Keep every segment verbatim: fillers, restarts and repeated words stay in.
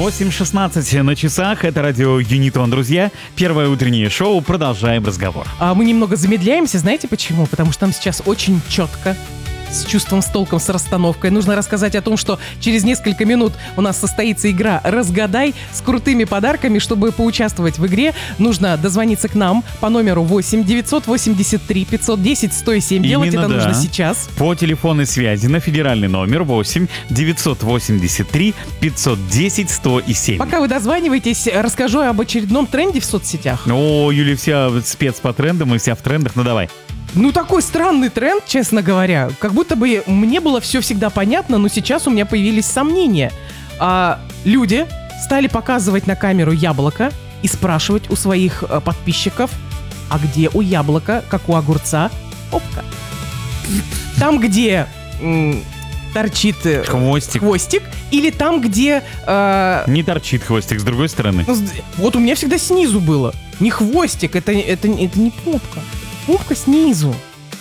восемь шестнадцать на часах. Это радио Юнитон, друзья. Первое утреннее шоу. Продолжаем разговор. А мы немного замедляемся. Знаете почему? Потому что нам сейчас очень четко, с чувством, с толком, с расстановкой. Нужно рассказать о том, что через несколько минут у нас состоится игра «Разгадай» с крутыми подарками. Чтобы поучаствовать в игре, нужно дозвониться к нам по номеру восемь девятьсот восемьдесят три пятьсот десять сто семь. Делать Именно, это да. нужно сейчас. По телефонной связи на федеральный номер восемь девятьсот восемьдесят три пятьсот десять сто семь. Пока вы дозваниваетесь, расскажу об очередном тренде в соцсетях. О, Юля вся спец по трендам и вся в трендах. Ну давай. Ну, такой странный тренд, честно говоря. Как будто бы мне было все всегда понятно, но сейчас у меня появились сомнения. А, люди стали показывать на камеру яблоко и спрашивать у своих а, подписчиков, а где у яблока, как у огурца, попка? Там, где м, торчит э, Хвостик. хвостик, или там, где... э, Не торчит хвостик, с другой стороны. ну, с- вот у меня всегда снизу было. Не хвостик, это, это, это не попка. Попка снизу.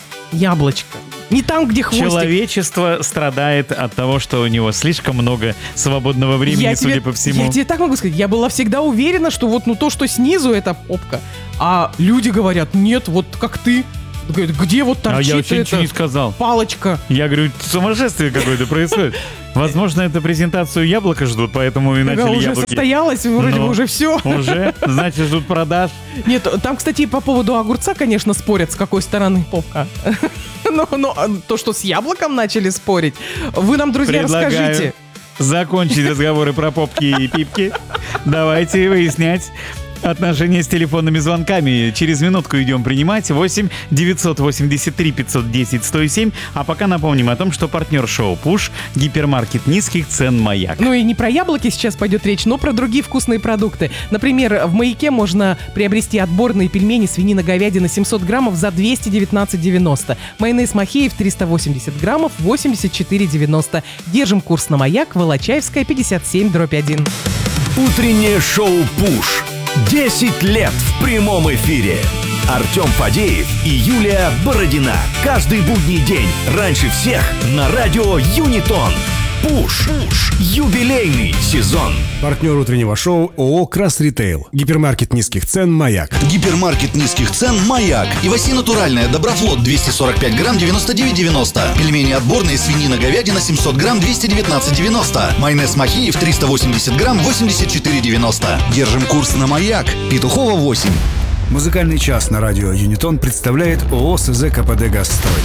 Яблочко. Не там, где хвостик. Человечество страдает от того, что у него слишком много свободного времени, Я судя тебе- по всему. Я тебе так могу сказать. Я была всегда уверена, что вот ну то, что снизу, это попка. А люди говорят, нет, вот как ты. Говорят, где вот А торчит я вообще ничего эта не сказал. палочка? Я говорю, сумасшествие какое-то происходит. Возможно, это презентацию яблока ждут, поэтому и Она начали уже яблоки. состоялась, вроде Ну, бы уже все. Уже? Значит, ждут продаж. Нет, там, кстати, по поводу огурца, конечно, спорят, с какой стороны попка. Но, но то, что с яблоком начали спорить, вы нам, друзья, Предлагаю расскажите. закончить разговоры про попки и пипки. Давайте выяснять отношения с телефонными звонками. Через минутку идем принимать. восемь девятьсот восемьдесят три пятьсот десять сто семь. А пока напомним о том, что партнер шоу «Пуш» — гипермаркет низких цен «Маяк». Ну и не про яблоки сейчас пойдет речь, но про другие вкусные продукты. Например, в «Маяке» можно приобрести отборные пельмени свинина-говядина семьсот граммов за двести девятнадцать девяносто. Майонез Махеев триста восемьдесят граммов восемьдесят четыре девяносто. Держим курс на «Маяк», Волочаевская, пятьдесят семь дробь один. Утреннее шоу «Пуш». десять лет в прямом эфире. Артем Фадеев и Юлия Бородина. Каждый будний день раньше всех на радио Юнитон. Пуш. Юбилейный сезон. Партнер утреннего шоу ООО «Крас Ритейл». Гипермаркет низких цен «Маяк». Гипермаркет низких цен «Маяк». Иваси натуральная Доброфлот двести сорок пять грамм девяносто девять девяносто. Пельмени отборные свинина-говядина семьсот грамм двести девятнадцать девяносто. Майонез Махеев триста восемьдесят грамм восемьдесят четыре девяносто. Держим курс на «Маяк». Петухова восемь. Музыкальный час на радио Юнитон представляет ООО СЗ КПД «Газстрой».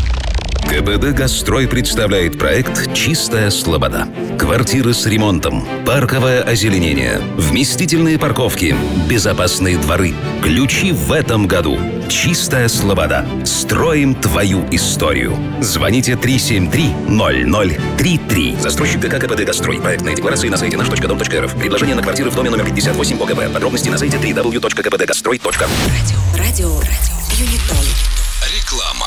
КПД «Газстрой» представляет проект «Чистая слобода». Квартиры с ремонтом, парковое озеленение, вместительные парковки, безопасные дворы. Ключи в этом году. «Чистая слобода». Строим твою историю. Звоните три семь три ноль ноль три три. Застройщик ГК КПД «Газстрой». Проектные декларации на сайте наш точка дом точка рф. Предложение на квартиры в доме номер пятьдесят восемь ОГБ. Подробности на сайте дабл ю дабл ю дабл ю точка ка пэ дэ газстрой точка ру. Радио, радио, радио, Юнитон. Реклама.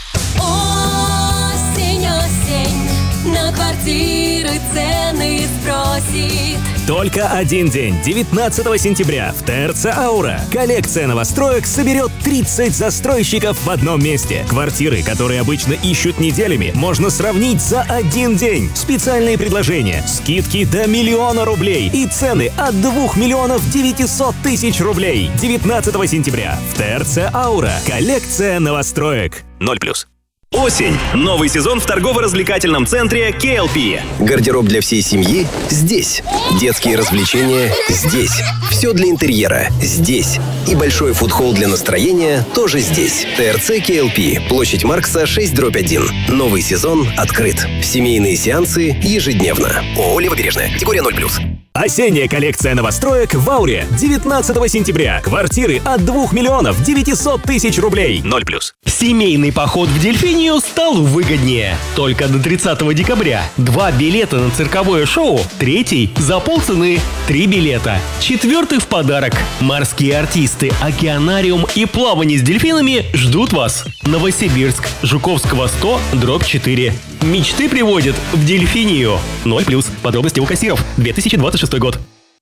Осень, осень, на квартиры цены сбросит. Только один день, девятнадцатого сентября, в ТРЦ «Аура». Коллекция новостроек соберет тридцать застройщиков в одном месте. Квартиры, которые обычно ищут неделями, можно сравнить за один день. Специальные предложения, скидки до миллиона рублей и цены от двух миллионов девятисот тысяч рублей. девятнадцатого сентября в ТРЦ «Аура». Коллекция новостроек. Ноль плюс. Осень. Новый сезон в торгово-развлекательном центре кей эл пи. Гардероб для всей семьи здесь. Детские развлечения здесь. Все для интерьера здесь. И большой фудхолл для настроения тоже здесь. ТРЦ кей эл пи. Площадь Маркса, шесть дробь один. Новый сезон открыт. Семейные сеансы ежедневно. ООО «Левобережная». Категория ноль плюс. Осенняя коллекция новостроек в «Ауре». девятнадцатого сентября. Квартиры от двух миллионов девятисот тысяч рублей. Ноль плюс. Семейный поход в Дельфинию стал выгоднее. Только до тридцатого декабря. Два билета на цирковое шоу. Третий за полцены. Три билета. Четвертый в подарок. Морские артисты, океанариум и плавание с дельфинами ждут вас. Новосибирск. Жуковского сто, дробь четыре. Мечты приводят в Дельфинию. Ноль плюс. Подробности у кассиров. две тысячи двадцать шестой год.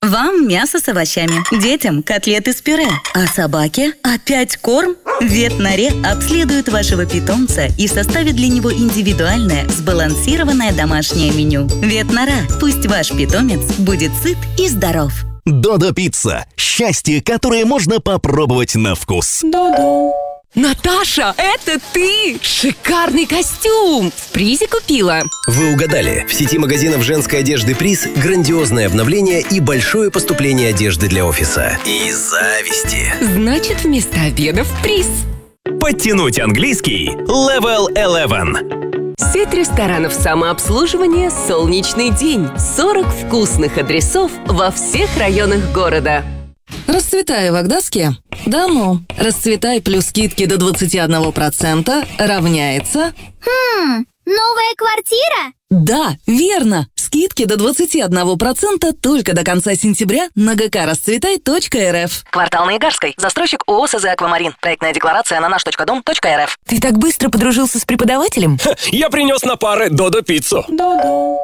Вам мясо с овощами, детям котлеты с пюре, а собаке опять корм? Ветнаре обследует вашего питомца и составит для него индивидуальное, сбалансированное домашнее меню. Ветнора. Пусть ваш питомец будет сыт и здоров. Додо Пицца. Счастье, которое можно попробовать на вкус. Додо. Наташа, это ты! Шикарный костюм! В призе купила. Вы угадали. В сети магазинов женской одежды «Приз» грандиозное обновление и большое поступление одежды для офиса. И зависти. Значит, вместо обеда в приз. Подтянуть английский Level eleven. Сеть ресторанов самообслуживания «Солнечный день». сорок вкусных адресов во всех районах города. Расцветай в Агдаске? Да ну. Расцветай плюс скидки до двадцать один процент равняется... Хм, новая квартира? Да, верно. Скидки до двадцать один процент только до конца сентября на гк-расцветай точка эр эф. Квартал на Игарской. Застройщик ООО СЗ «Аквамарин». Проектная декларация на наш точка дом точка эр эф. Ты так быстро подружился с преподавателем? Ха, я принес на пары Додо Пиццу. Додо.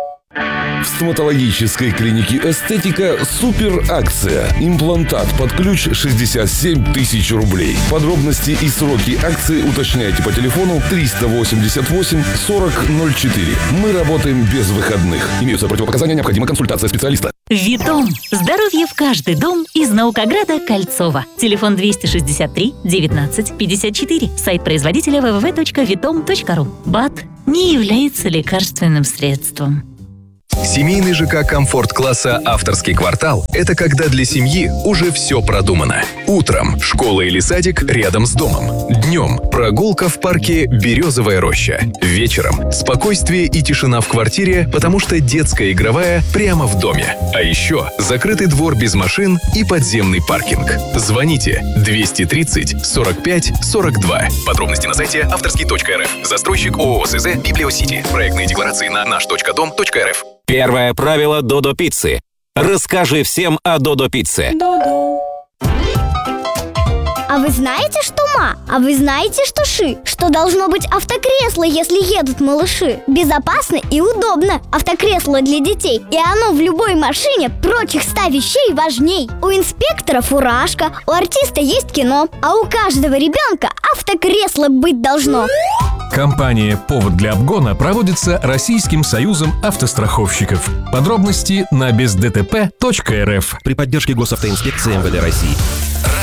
В стоматологической клинике «Эстетика» супер акция. Имплантат под ключ шестьдесят семь тысяч рублей. Подробности и сроки акции уточняйте по телефону триста восемьдесят восемь сорок ноль четыре. Мы работаем без выходных. Имеются противопоказания, необходима консультация специалиста. Витом. Здоровье в каждый дом из Наукограда Кольцова. Телефон двести шестьдесят три девятнадцать пятьдесят четыре. Сайт производителя дабл ю дабл ю дабл ю точка витом точка ру. БАД не является лекарственным средством. Семейный ЖК комфорт-класса «Авторский квартал» — это когда для семьи уже все продумано. Утром школа или садик рядом с домом. Днем прогулка в парке «Березовая роща». Вечером спокойствие и тишина в квартире, потому что детская игровая прямо в доме. А еще закрытый двор без машин и подземный паркинг. Звоните двести тридцать сорок пять сорок два. Подробности на сайте авторский точка эр эф. Застройщик ООО СЗ «Библиосити». Проектные декларации на наш точка дом точка эр эф. Первое правило Додо Пиццы. Расскажи всем о Додо Пицце. Додо. А вы знаете, что ма? А вы знаете, что ши? Что должно быть автокресло, если едут малыши? Безопасно и удобно. Автокресло для детей. И оно в любой машине прочих ста вещей важней. У инспектора фуражка, у артиста есть кино, а у каждого ребенка автокресло быть должно. Компания «Повод для обгона» проводится Российским союзом автостраховщиков. Подробности на без дэ тэ пэ точка эр эф. При поддержке госавтоинспекции эм вэ дэ России.